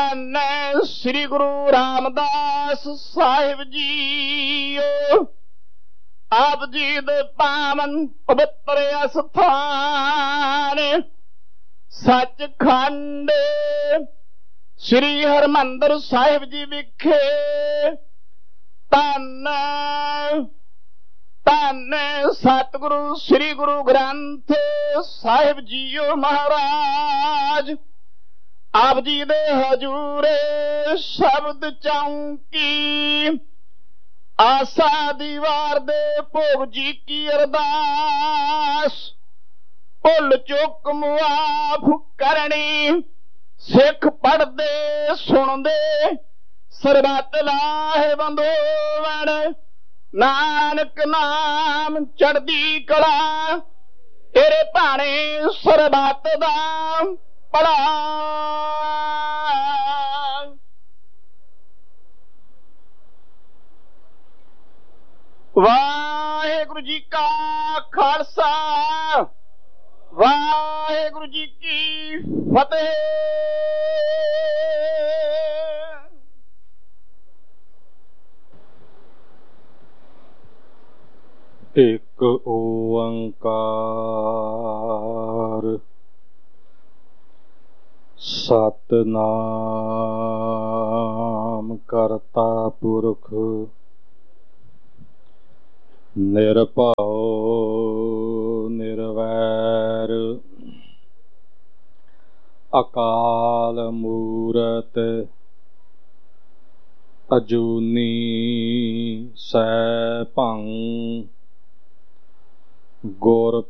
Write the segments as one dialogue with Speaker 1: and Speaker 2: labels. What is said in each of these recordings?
Speaker 1: ਧੰਨ ਸ੍ਰੀ ਗੁਰੂ ਰਾਮਦਾਸ ਸਾਹਿਬ ਜੀਓ। ਆਪ ਜੀ ਦੇ ਪਾਵਨ ਪਵਿੱਤਰ ਅਸਥਾਨ ਸੱਚਖੰਡ ਸ੍ਰੀ ਹਰਿਮੰਦਰ ਸਾਹਿਬ ਜੀ ਵਿਖੇ ਧੰਨ ਧੰਨ ਸਤਿਗੁਰੂ ਸ੍ਰੀ ਗੁਰੂ ਗ੍ਰੰਥ ਸਾਹਿਬ ਜੀਓ ਮਹਾਰਾਜ। ਆਪ ਜੀ ਦੇ ਹਜੂਰ ਸ਼ਬਦ ਚੌਂਕੀ ਆਸਾ ਦੀਵਾਰ ਦੇ ਭੋਗ ਜੀ ਕੀ ਅਰਦਾਸ। ਭੁੱਲ ਚੁੱਕ ਮੁਆਫ ਕਰਨੀ ਸਿੱਖ ਪੜ੍ਹਦੇ ਸੁਣਦੇ ਸਰਬੱਤ ਲਾਹੇ ਬੰਦੋਵਣ। ਨਾਨਕ ਨਾਮ ਚੜ੍ਹਦੀ ਕਲਾ ਤੇਰੇ ਭਾਣੇ ਸਰਬੱਤ ਦਾ ਭਲਾ। ਵਾਹਿਗੁਰੂ ਜੀ ਕਾ ਖਾਲਸਾ ਵਾਹਿਗੁਰੂ ਜੀ ਕੀ ਫਤਿਹ।
Speaker 2: ਇੱਕ ਓੰਕਾਰ ਸਤਿਨਾਮ ਕਰਤਾ ਪੁਰਖ ਨਿਰਭਉ ਨਿਰਵੈਰ ਅਕਾਲ ਮੂਰਤ ਅਜੂਨੀ ਸੈਭੰ ਗੁਰ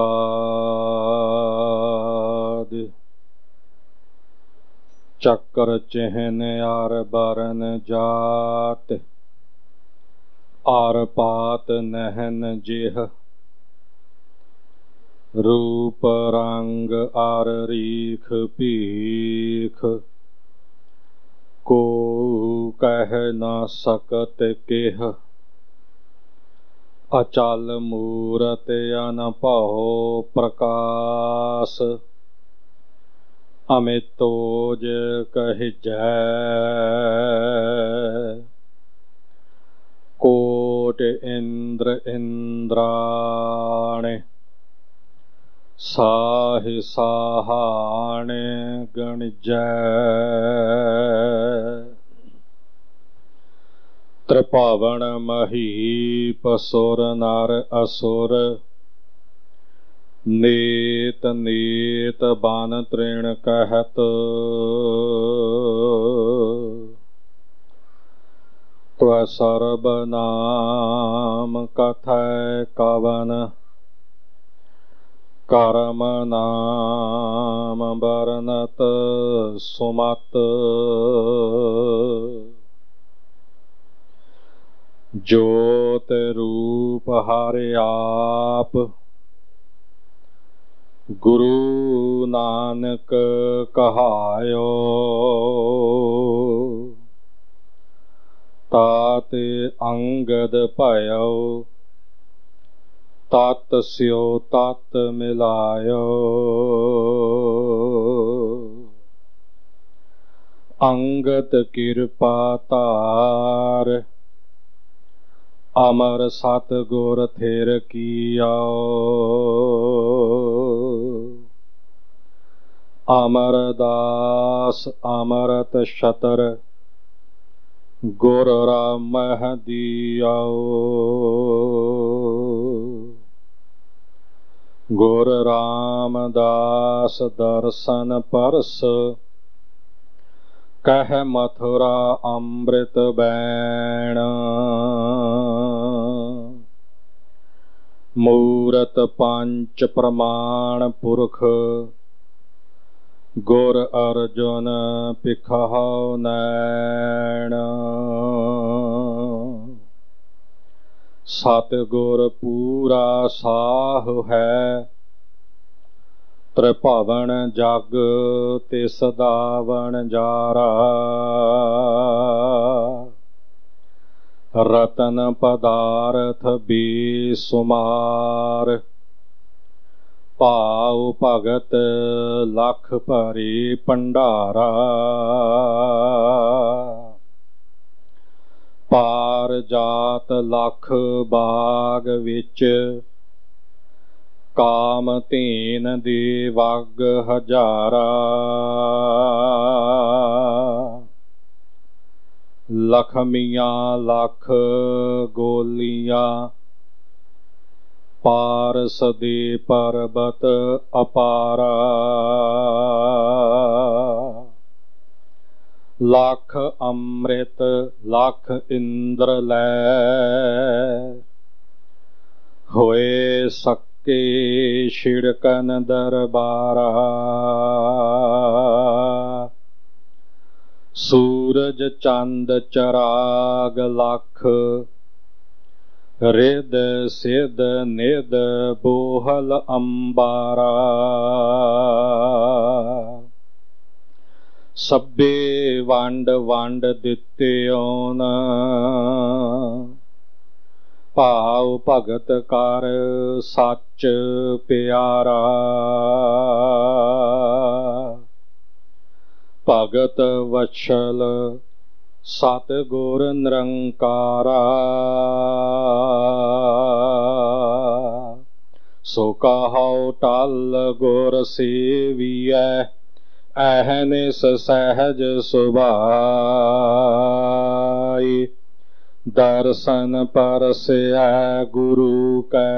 Speaker 2: ਪ੍ਰਸਾਦ। ਚੱਕਰ ਚਿਹਨ ਆਰ ਬਰਨ ਜਾਤ ਆਰ ਪਾਤ ਨਹਿਨ ਜਿਹ ਰੂਪ ਰੰਗ ਆਰ ਰੀਖ ਭੀਖ ਕੋ ਕਹਿ ਨਾ ਸਕਤ ਕਿਹ ਅਚਲ ਮੂਰਤ ਅਨਭਉ ਪ੍ਰਕਾਸ਼ ਅਮਿਤੋਜ ਕਹਿਜੈ ਕੋਟ ਇੰਦਰ ਇੰਦਰਾਣੇ ਸਾਹਿ ਸਾਹਾਣੇ ਗਣਜੈ ਤ੍ਰਿਭਾਵਨ ਮਹੀਪ ਸੁਰ ਨਰ ਅਸੁਰ ਨੇਤ ਨੇਤ ਬਨ ਤ੍ਰਿਣ ਕਹਿਤ ਤਵ ਸਰਬ ਨਾਮ ਕਥੈ ਕਵਨ ਕਰਮ ਨਾਮ ਬਰਨਤ ਸੁਮਤ ਜੋਤ ਰੂਪ ਹਰਿ ਆਪ ਗੁਰੂ ਨਾਨਕ ਕਹਾਇਓ ਤਾਤੇ ਅੰਗਦ ਭਇਓ ਤਤ ਸਿਓ ਤਤ ਮਿਲਾਇਓ ਅੰਗਦ ਕਿਰਪਾ ਧਾਰ ਅਮਰ ਸਤ ਗੁਰ ਥਿਰ ਕੀਆਓ ਅਮਰਦਾਸ ਅਮਰਤ ਛਤਰ ਗੁਰ ਰਾਮਹਿ ਦੀਆਓ ਗੁਰ ਰਾਮਦਾਸ ਦਰਸ਼ਨ ਪਰਸ ਕਹਿ ਮਥੁਰਾ ਅੰਮ੍ਰਿਤ ਬੈਣ ਮੂਰਤ ਪੰਚ ਪ੍ਰਮਾਣ ਪੁਰਖ ਗੁਰ ਅਰਜੁਨ ਭਿਖਹੁ ਨੈਣ ਸਤਿਗੁਰ ਪੂਰਾ ਸਾਹੁ ਹੈ ਤ੍ਰਿਭਵਨ ਜਗ ਤਿਸ ਦਾਵਣ ਜਾਰਾ ਰਤਨ ਪਦਾਰਥ ਬੇਸੁਮਾਰ ਭਾਉ ਭਗਤ ਲਖ ਭਰੀ ਭੰਡਾਰਾ। ਪਾਰ ਜਾਤ ਲਖ ਬਾਗ ਵਿੱਚ ਕਾਮ ਧੀਨ ਦੀ ਵਗ ਹਜ਼ਾਰਾ। ਲਖਮੀਆਂ ਲਖ ਗੋਲੀਆਂ ਪਾਰਸ ਦੇ ਪਰਬਤ ਅਪਾਰਾ। ਲਖ ਅੰਮ੍ਰਿਤ ਲਖ ਇੰਦਰ ਲੈ ਹੋਏ ਸੱਕੇ ਛਿੜਕਨ ਦਰਬਾਰਾ। ਸੂਰਜ ਚੰਦ ਚਰਾਗ ਲਖ ਰਿਦ ਸਿਧ ਨਿਦ ਬੋਹਲ ਅੰਬਾਰਾ। ਸਭੇ ਵੰਡ ਵੰਡ ਦਿੱਤਿਓਨ ਭਾਉ ਭਗਤ ਕਰ ਸੱਚ ਪਿਆਰਾ। ਭਗਤ ਵਛਲ ਸਤਿਗੁਰ ਨਿਰੰਕਾਰਾ। ਸੋ ਕਹਉ ਟਲ ਗੁਰ ਸੇਵੀਐ ਅਹਨਿਸ ਸਹਿਜ ਸੁਭਾਈ। ਦਰਸ਼ਨ ਪਰਸੈ ਗੁਰੂ ਕੈ